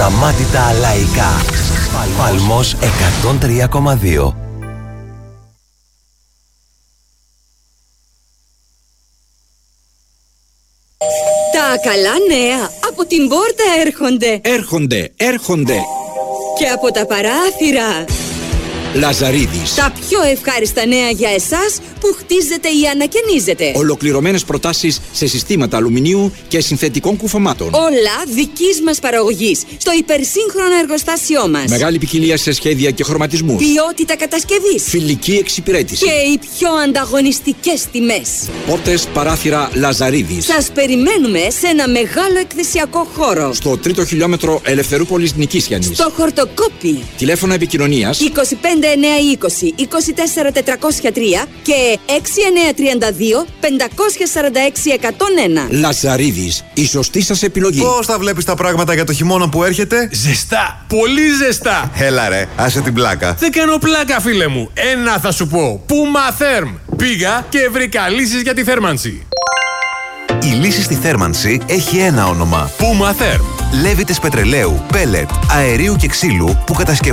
Ανασταμάτητα λαϊκά. Παλμός 103,2. Τα καλά νέα από την πόρτα Έρχονται. Και από τα παράθυρα. Λαζαρίδης. Τα πιο ευχάριστα νέα για εσάς που χτίζετε ή ανακαινίζετε. Ολοκληρωμένες προτάσεις σε συστήματα αλουμινίου και συνθετικών κουφωμάτων. Όλα δικής μας παραγωγής στο υπερσύγχρονο εργοστάσιό μας. Μεγάλη ποικιλία σε σχέδια και χρωματισμούς. Ποιότητα κατασκευής. Φιλική εξυπηρέτηση. Και οι πιο ανταγωνιστικές τιμές. Πόρτες παράθυρα Λαζαρίδης. Σας περιμένουμε σε ένα μεγάλο εκθεσιακό χώρο. Στο 3ο χιλιόμετρο Ελευθερούπολης Νικήσιανης. Στο Χορτοκόπι. Τηλέφωνα επικοινωνίας 25920 24303 και 6932 546 101. Λαζαρίδης, η σωστή σας επιλογή. Πώς θα βλέπεις τα πράγματα για το χειμώνα που έρχεται? Ζεστά, πολύ ζεστά. Έλα ρε, άσε την πλάκα. Δεν κάνω πλάκα, φίλε μου. Ένα θα σου πω. Puma Therm. Πήγα και βρήκα λύσεις για τη θέρμανση. Η λύση στη θέρμανση έχει ένα όνομα. Puma Therm. Λέβητες πετρελαίου, πέλετ, αερίου και ξύλου που